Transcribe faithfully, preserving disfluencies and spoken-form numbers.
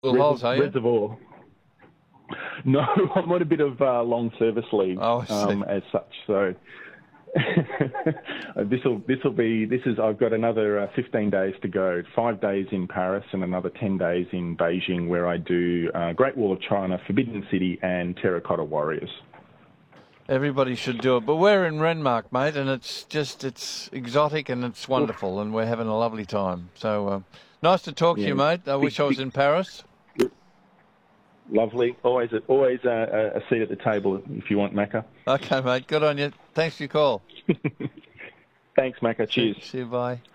holes, are you? Reservoir. No, I'm on a bit of uh, long service leave Oh, I see. um, as such. So this will this will be this is I've got another uh, fifteen days to go. Five days in Paris and another ten days in Beijing, where I do uh, Great Wall of China, Forbidden City, and Terracotta Warriors. Everybody should do it. But we're in Renmark, mate, and it's just it's exotic and it's wonderful, Oof. and we're having a lovely time. So uh, nice to talk yeah. to you, mate. I big, wish I was big, in Paris. Lovely. Always, always a, a seat at the table if you want, Macca. Okay, mate. Good on you. Thanks for your call. Thanks, Macca. Cheers. See, see you. Bye.